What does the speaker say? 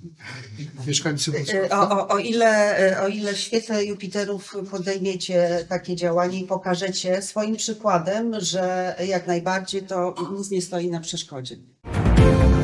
mieszkańcy O ile w świetle Jupiterów podejmiecie takie działanie i pokażecie swoim przykładem, że jak najbardziej to nic nie stoi na przeszkodzie.